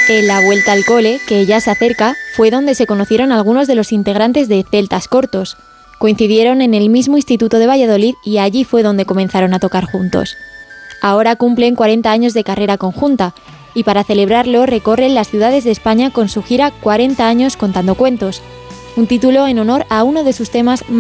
En la vuelta al cole, que ya se acerca, fue donde se conocieron algunos de los integrantes de Celtas Cortos. Coincidieron en el mismo instituto de Valladolid y allí fue donde comenzaron a tocar juntos. Ahora cumplen 40 años de carrera conjunta y para celebrarlo recorren las ciudades de España con su gira 40 años contando cuentos, un título en honor a uno de sus temas más